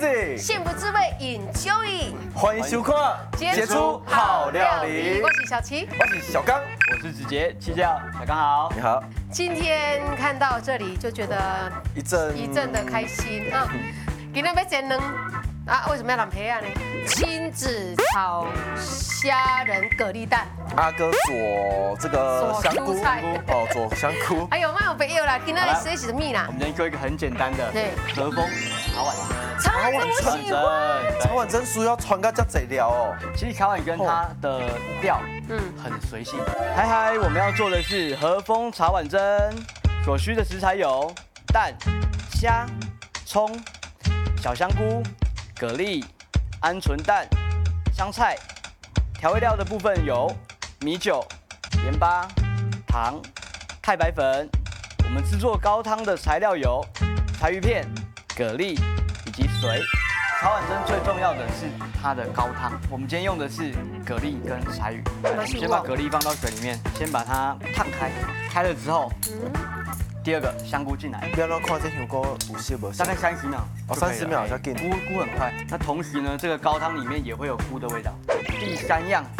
Easy， 幸福滋味 Enjoy， 欢迎收看《杰出好料理》， 我是小琪， 我是小刚， 我是子杰，七教，小刚好。 你好。 今天看到这里就觉得一阵的开心啊！今天要煎呢啊，为什么要蓝皮啊呢？亲子炒虾仁蛤蜊蛋， 阿哥做这个香菇做蔬菜哦，做香菇。 哎呦，蛮有朋友啦，今天来学习什么啦我？们今天做一个很简单的对和风茶碗蒸。 茶碗蒸我喜欢， 茶碗蒸需要传个这贼料哦。 其实茶碗蒸它的料很随性。嗨，我们要做的是和风茶碗蒸，所需的食材有蛋、虾、葱、小香菇、蛤蜊、鹌鹑蛋、香菜。调味料的部分有米酒、盐巴、糖、太白粉。我们制作高汤的材料有柴鱼片、蛤蜊以及水。茶碗蒸最重要的是它的高汤，我们今天用的是蛤蜊跟柴鱼。我们先把蛤蜊放到水里面，先把它烫开，开了之后，第二个香菇进来， 不要让看这香菇有熟无？ 大概30秒。 哦，30秒才给。 菇很快。那同时呢，这个高汤里面也会有菇的味道。第3样